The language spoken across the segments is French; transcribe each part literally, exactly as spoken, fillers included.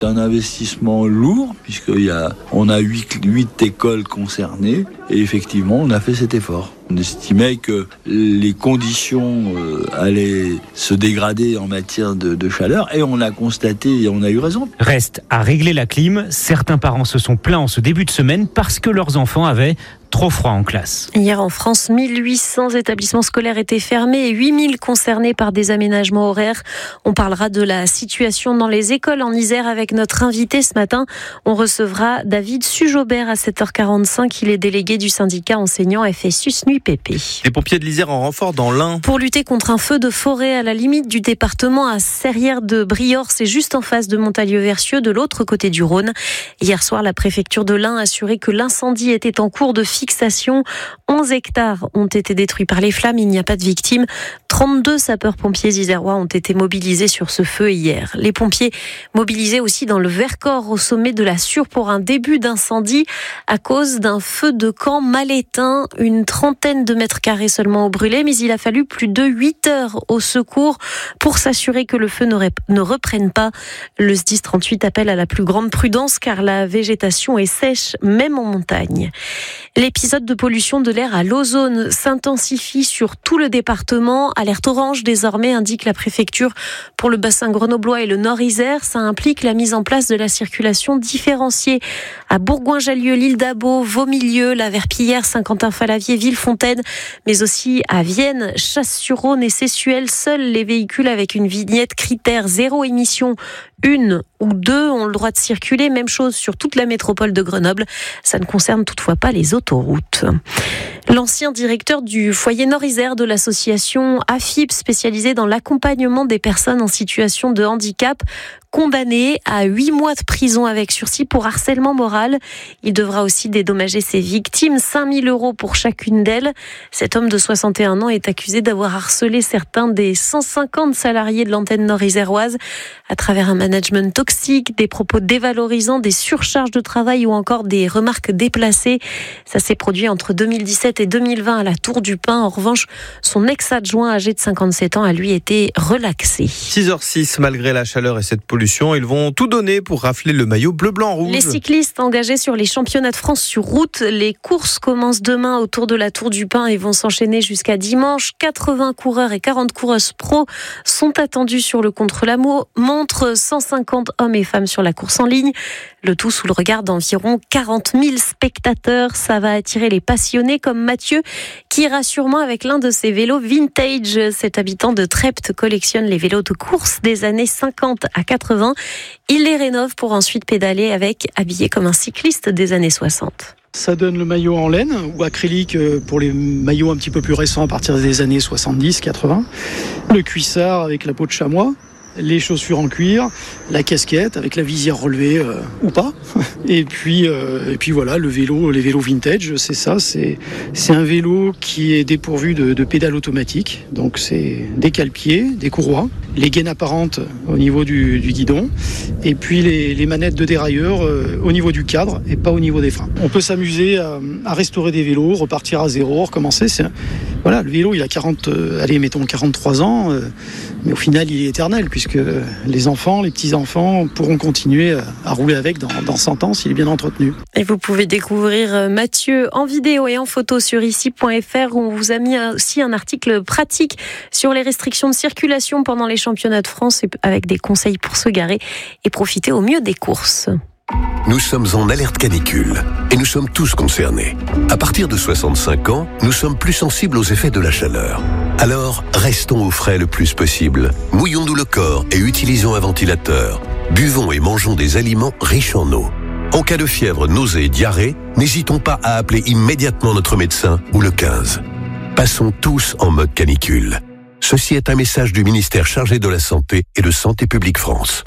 C'est un investissement lourd puisqu'il y a, on a huit, huit écoles concernées et effectivement on a fait cet effort. On estimait que les conditions euh, allaient se dégrader en matière de, de chaleur et on a constaté et on a eu raison. Reste à régler la clim. Certains parents se sont plaints en ce début de semaine parce que leurs enfants avaient trop froid en classe. Hier en France, mille huit cents établissements scolaires étaient fermés et huit mille concernés par des aménagements horaires. On parlera de la situation dans les écoles en Isère avec notre invité ce matin. On recevra David Sujaubert à sept heures quarante-cinq. Il est délégué du syndicat enseignant F S U S N U P P. Les pompiers de l'Isère en renfort dans l'Ain. Pour lutter contre un feu de forêt à la limite du département à Serrières de Briord, c'est juste en face de Montalieu-Versieux, de l'autre côté du Rhône. Hier soir, la préfecture de l'Ain a assuré que l'incendie était en cours de fixation. onze hectares ont été détruits par les flammes, il n'y a pas de victimes. trente-deux sapeurs-pompiers isérois ont été mobilisés sur ce feu hier. Les pompiers mobilisés aussi dans le Vercors, au sommet de la Sûre, pour un début d'incendie à cause d'un feu de camp mal éteint. Une trentaine de mètres carrés seulement ont brûlé, mais il a fallu plus de huit heures au secours pour s'assurer que le feu ne, rep- ne reprenne pas. Le S D I S trente-huit appelle à la plus grande prudence car la végétation est sèche, même en montagne. L'épisode de pollution de l'air à l'ozone s'intensifie sur tout le département. Alerte orange désormais, indique la préfecture pour le bassin grenoblois et le Nord-Isère. Ça implique la mise en place de la circulation différenciée à Bourgoin-Jallieu, l'île d'Abo, Vaumilieu, la Verpillière, Saint-Quentin-Falavier, Villefontaine, mais aussi à Vienne, Chasse-sur-Rhône et Sessuel. Seuls les véhicules avec une vignette critère zéro émission, une ou deux, ont le droit de circuler. Même chose sur toute la métropole de Grenoble. Ça ne concerne toutefois pas les autoroutes. L'ancien directeur du foyer Nord-Isère de l'association A F I P, spécialisée dans l'accompagnement des personnes en situation de handicap, condamné à huit mois de prison avec sursis pour harcèlement moral. Il devra aussi dédommager ses victimes, cinq mille euros pour chacune d'elles. Cet homme de soixante et un ans est accusé d'avoir harcelé certains des cent cinquante salariés de l'antenne nord-iséroise à travers un management toxique, des propos dévalorisants, des surcharges de travail ou encore des remarques déplacées. Ça s'est produit entre deux mille dix-sept et deux mille vingt à la Tour du Pin. En revanche, son ex-adjoint âgé de cinquante-sept ans a lui été relaxé. six heures six, malgré la chaleur et cette pollution, ils vont tout donner pour rafler le maillot bleu-blanc-rouge. Les cyclistes engagés sur les championnats de France sur route. Les courses commencent demain autour de la Tour du Pin et vont s'enchaîner jusqu'à dimanche. quatre-vingts coureurs et quarante coureuses pro sont attendus sur le contre-la-montre. cent cinquante hommes et femmes sur la course en ligne. Le tout sous le regard d'environ quarante mille spectateurs. Ça va attirer les passionnés comme Mathieu, qui ira sûrement avec l'un de ses vélos vintage. Cet habitant de Trepte collectionne les vélos de course des années cinquante à quatre-vingts. Il les rénove pour ensuite pédaler avec, habillé comme un cycliste des années soixante. Ça donne le maillot en laine ou acrylique pour les maillots un petit peu plus récents à partir des années soixante-dix quatre-vingts. Le cuissard avec la peau de chamois. Les chaussures en cuir, la casquette avec la visière relevée euh, ou pas. Et puis, euh, et puis voilà, le vélo, les vélos vintage, c'est ça. C'est, c'est un vélo qui est dépourvu de, de pédales automatiques. Donc c'est des cale-pieds, des courroies, les gaines apparentes au niveau du, du guidon, et puis les, les manettes de dérailleur euh, au niveau du cadre et pas au niveau des freins. On peut s'amuser à, à restaurer des vélos, repartir à zéro, recommencer. C'est un, voilà, le vélo, il a quarante, euh, allez, mettons quarante-trois ans, euh, mais au final, il est éternel, puisque les enfants, les petits-enfants pourront continuer à rouler avec dans, dans cent ans s'il est bien entretenu. Et vous pouvez découvrir Mathieu en vidéo et en photo sur ici point f r, où on vous a mis aussi un article pratique sur les restrictions de circulation pendant les championnats de France avec des conseils pour se garer et profiter au mieux des courses. Nous sommes en alerte canicule et nous sommes tous concernés. À partir de soixante-cinq ans, nous sommes plus sensibles aux effets de la chaleur. Alors, restons au frais le plus possible. Mouillons-nous le corps et utilisons un ventilateur. Buvons et mangeons des aliments riches en eau. En cas de fièvre, nausée et diarrhée, n'hésitons pas à appeler immédiatement notre médecin ou le quinze. Passons tous en mode canicule. Ceci est un message du ministère chargé de la Santé et de Santé publique France.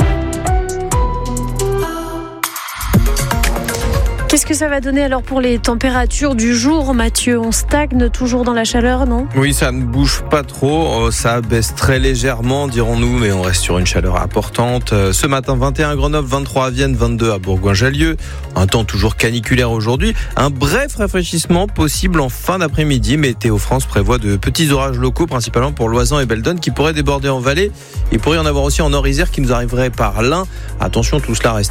Qu'est-ce que ça va donner alors pour les températures du jour, Mathieu ? On stagne toujours dans la chaleur, non ? Oui, ça ne bouge pas trop, ça baisse très légèrement, dirons-nous, mais on reste sur une chaleur importante. Ce matin, vingt et un à Grenoble, vingt-trois à Vienne, vingt-deux à Bourgoin-Jallieu. Un temps toujours caniculaire aujourd'hui. Un bref rafraîchissement possible en fin d'après-midi. Météo France prévoit de petits orages locaux, principalement pour Loisan et Belledonne, qui pourraient déborder en vallée. Il pourrait y en avoir aussi en Nord-Isère qui nous arriverait par l'Ain. Attention, tout cela reste